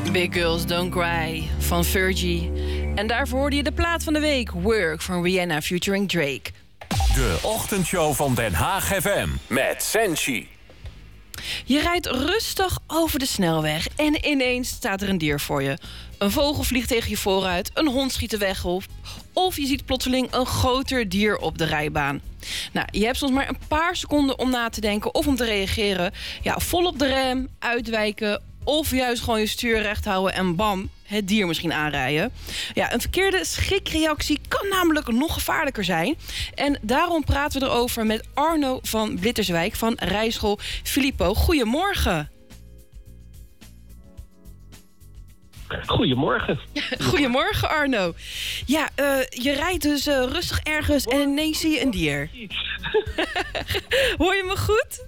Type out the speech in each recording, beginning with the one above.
Big Girls Don't Cry van Fergie. En daarvoor hoorde je de plaat van de week, Work van Rihanna featuring Drake. De ochtendshow van Den Haag FM met Senshi. Je rijdt rustig over de snelweg en ineens staat er een dier voor je. Een vogel vliegt tegen je vooruit, een hond schiet de weg op, of je ziet plotseling een groter dier op de rijbaan. Nou, je hebt soms maar een paar seconden om na te denken of om te reageren. Ja, vol op de rem, uitwijken of juist gewoon je stuur recht houden en bam, het dier misschien aanrijden. Ja, een verkeerde schrikreactie kan namelijk nog gevaarlijker zijn. En daarom praten we erover met Arno van Blitterswijk van rijschool Filippo. Goedemorgen. Goedemorgen. Goedemorgen, Arno. Ja, je rijdt dus rustig ergens en ineens zie je een dier. Hoor je me goed?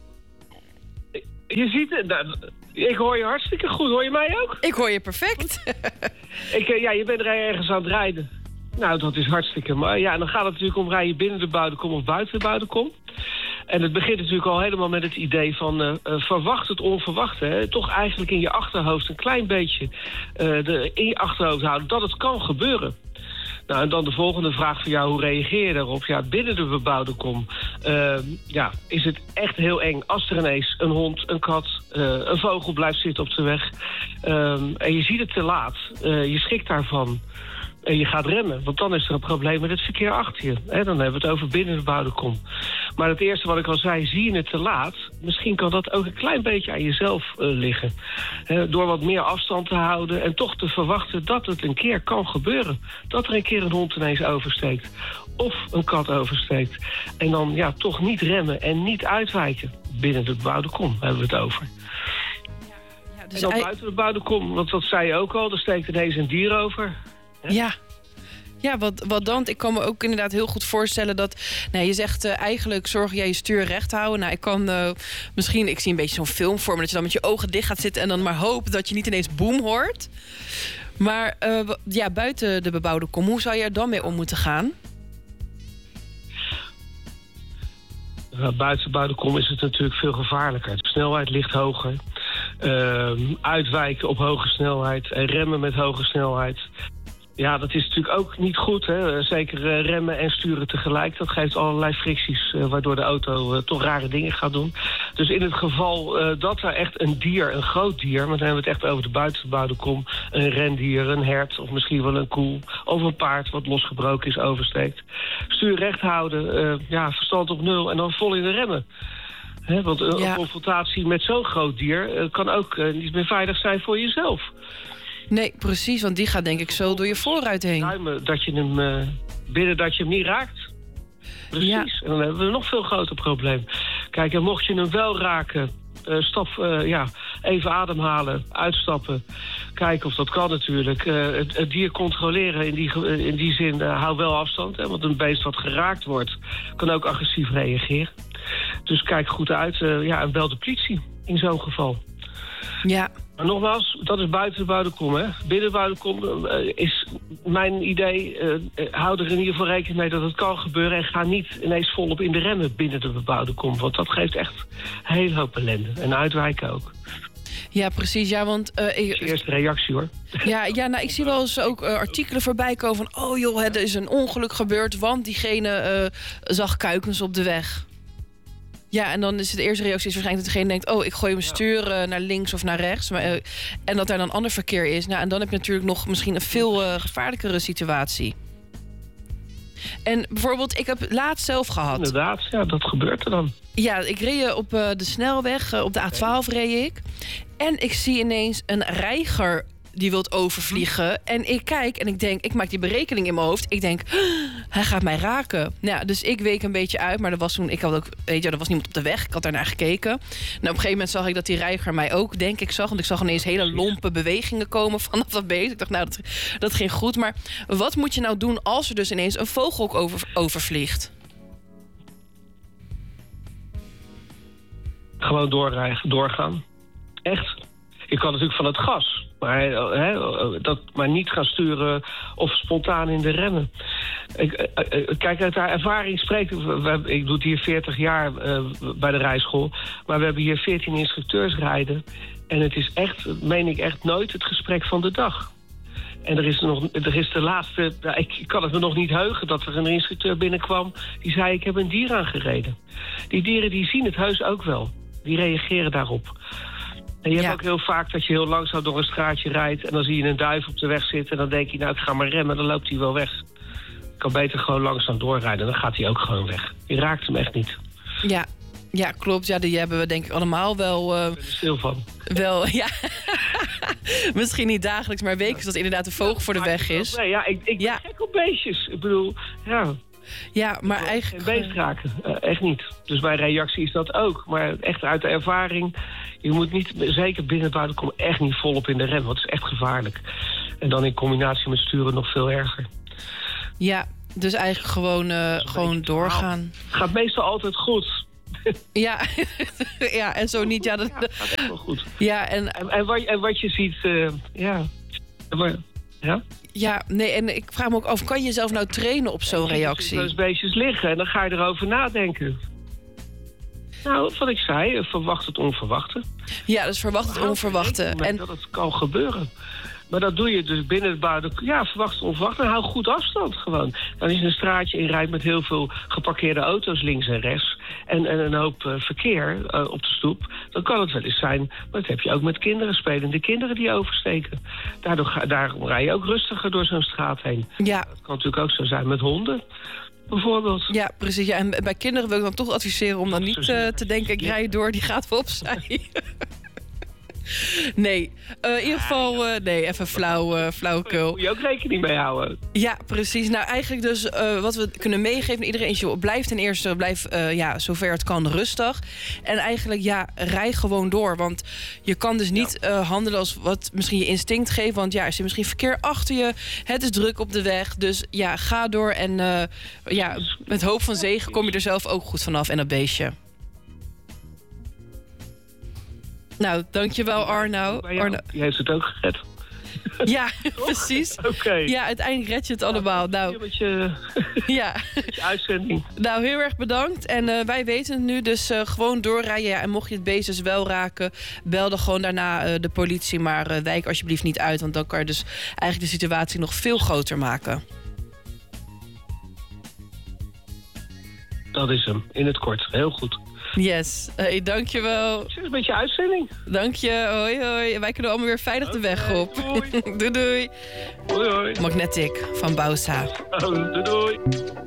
Je ziet het. Nou, ik hoor je hartstikke goed. Hoor je mij ook? Ik hoor je perfect. Je bent er ergens aan het rijden. Nou, dat is hartstikke mooi. Ja, en dan gaat het natuurlijk om rijden binnen de buidenkom of buiten de buidenkom. En het begint natuurlijk al helemaal met het idee van verwacht het onverwachte. Hè? Toch eigenlijk in je achterhoofd een klein beetje in je achterhoofd houden dat het kan gebeuren. Nou, en dan de volgende vraag van jou, hoe reageer je daarop? Ja, binnen de bebouwde kom is het echt heel eng als er ineens een hond, een kat, een vogel blijft zitten op de weg. En je ziet het te laat. Je schrikt daarvan. En je gaat remmen, want dan is er een probleem met het verkeer achter je. Dan hebben we het over binnen de bebouwde kom. Maar het eerste wat ik al zei, zie je het te laat? Misschien kan dat ook een klein beetje aan jezelf liggen. Door wat meer afstand te houden en toch te verwachten dat het een keer kan gebeuren. Dat er een keer een hond ineens oversteekt. Of een kat oversteekt. En dan toch niet remmen en niet uitwijken. Binnen de bebouwde kom hebben we het over. Ja, dus en dan buiten de bebouwde kom, want dat zei je ook al, er steekt ineens een dier over. Ja, wat dan? Ik kan me ook inderdaad heel goed voorstellen dat... je zegt eigenlijk zorg jij je stuur recht houden. Nou, ik kan misschien... Ik zie een beetje zo'n film voor me dat je dan met je ogen dicht gaat zitten en dan maar hoopt dat je niet ineens boem hoort. Maar buiten de bebouwde kom, hoe zou je er dan mee om moeten gaan? Buiten de bebouwde kom is het natuurlijk veel gevaarlijker. De snelheid ligt hoger. Uitwijken op hoge snelheid en remmen met hoge snelheid. Ja, dat is natuurlijk ook niet goed. Hè? Zeker remmen en sturen tegelijk. Dat geeft allerlei fricties, waardoor de auto toch rare dingen gaat doen. Dus in het geval dat er echt een dier, een groot dier... maar dan hebben we het echt over de buitengebouwde kom... een rendier, een hert of misschien wel een koe... of een paard wat losgebroken is, oversteekt. Stuur recht houden, verstand op nul en dan vol in de remmen. Want een confrontatie met zo'n groot dier... kan ook niet meer veilig zijn voor jezelf. Nee, precies, want die gaat denk ik zo door je voorruit heen. Ruimen dat je hem binnen dat je hem niet raakt. Precies, en dan hebben we een nog veel groter probleem. Kijk, en mocht je hem wel raken, even ademhalen, uitstappen. Kijken of dat kan natuurlijk. Het dier controleren in die zin, hou wel afstand. Hè, want een beest wat geraakt wordt, kan ook agressief reageren. Dus kijk goed uit en bel de politie in zo'n geval. Ja. Maar nogmaals, dat is buiten de buidenkom. Binnen de buidenkom is mijn idee... hou er in ieder geval rekening mee dat het kan gebeuren... en ga niet ineens volop in de remmen binnen de bebouwde kom. Want dat geeft echt een hele hoop ellende. En uitwijken ook. Ja, precies. Ja, want... eerste reactie, hoor. Ja, ik zie wel eens ook artikelen voorbij komen van... oh joh, er is een ongeluk gebeurd... want diegene zag kuikens op de weg. Ja, en dan is de eerste reactie waarschijnlijk dat degene denkt... oh, ik gooi mijn stuur naar links of naar rechts. Maar, en dat er dan ander verkeer is. Nou, en dan heb je natuurlijk nog misschien een veel gevaarlijkere situatie. En bijvoorbeeld, ik heb laatst zelf gehad. Inderdaad, ja, dat gebeurt er dan. Ja, ik reed op de snelweg, op de A12 reed ik. En ik zie ineens een reiger die wilt overvliegen. En ik kijk en ik denk, ik maak die berekening in mijn hoofd. Ik denk, hij gaat mij raken. Nou, dus ik week een beetje uit, maar er was toen, er was niemand op de weg. Ik had daarnaar gekeken. Nou, op een gegeven moment zag ik dat die reiger mij ook, denk ik, zag. Want ik zag ineens hele lompe bewegingen komen vanaf dat beest. Ik dacht, nou, dat ging goed. Maar wat moet je nou doen als er dus ineens een vogel ook overvliegt? Gewoon doorgaan. Echt. Je kan natuurlijk van het gas. Maar niet gaan sturen of spontaan in de remmen. Kijk, uit haar ervaring spreekt... Ik doe het hier 40 jaar bij de rijschool... maar we hebben hier 14 instructeurs rijden. En het is echt, meen ik echt, nooit het gesprek van de dag. En er is de laatste... Ik kan het me nog niet heugen dat er een instructeur binnenkwam... die zei, ik heb een dier aangereden. Die dieren die zien het heus ook wel. Die reageren daarop. En je hebt ook heel vaak dat je heel langzaam door een straatje rijdt... en dan zie je een duif op de weg zitten... en dan denk je, nou, ik ga maar remmen, dan loopt hij wel weg. Ik kan beter gewoon langzaam doorrijden, dan gaat hij ook gewoon weg. Je raakt hem echt niet. Ja, klopt. Ja, die hebben we denk ik allemaal wel... Ik ben er stil van. Wel, ja. Misschien niet dagelijks, maar wekelijks... dat inderdaad een vogel voor de weg is. Nee, ja, ik ben gek op beestjes. Ik bedoel, Ja, maar eigenlijk... Geen beest raken, echt niet. Dus mijn reactie is dat ook. Maar echt uit de ervaring... je moet niet, zeker binnen buiten komen... echt niet volop in de rem, want het is echt gevaarlijk. En dan in combinatie met sturen nog veel erger. Ja, dus eigenlijk gewoon doorgaan. Gaat meestal altijd goed. Ja, ja, en zo niet. Ja, dat gaat echt wel goed. Ja, en wat je ziet, ja. Ja, nee, en ik vraag me ook af, kan je jezelf nou trainen op zo'n reactie? Als beestjes liggen en dan ga je erover nadenken. Nou, wat ik zei, verwacht het onverwachte. Ja, dus verwacht het onverwachte. En dat het kan gebeuren. Maar dat doe je dus binnen het buiten. Ja, verwacht het onverwacht. En hou goed afstand gewoon. Dan is een straatje inrijdt met heel veel geparkeerde auto's links en rechts. En een hoop verkeer op de stoep. Dan kan het wel eens zijn. Maar dat heb je ook met kinderen, spelende kinderen die oversteken. Daarom rij je ook rustiger door zo'n straat heen. Ja. Dat kan natuurlijk ook zo zijn met honden. Bijvoorbeeld. Ja, precies. Ja, en bij kinderen wil ik dan toch adviseren om dan niet te denken... ik rij door, die gaat wel opzij. Nee, in ieder geval, nee, even flauwekul. Daar moet je ook rekening mee houden. Ja, precies. Nou, eigenlijk dus wat we kunnen meegeven aan iedereen is... joh, blijf ten eerste, zover het kan rustig. En eigenlijk, rij gewoon door. Want je kan dus niet handelen als wat misschien je instinct geeft. Want er zit misschien verkeer achter je. Het is druk op de weg. Dus ja, ga door. En met hoop van zegen kom je er zelf ook goed vanaf en dat beestje. Nou, dankjewel Arno. Je heeft het ook gered. Ja, precies. Oké. Ja, uiteindelijk red je het allemaal. Nou, met je uitzending. Nou, heel erg bedankt. En wij weten het nu, dus gewoon doorrijden. Ja, en mocht je het beest dus wel raken, bel dan gewoon daarna de politie. Maar wijk alsjeblieft niet uit, want dan kan je dus eigenlijk de situatie nog veel groter maken. Dat is hem, in het kort. Heel goed. Yes, dankjewel. Succes met je uitzending. Dank je, hoi hoi. Wij kunnen allemaal weer veilig de weg op. Doei. Doei doei. Hoi hoi. Magnetic van Bausa. Doei doei.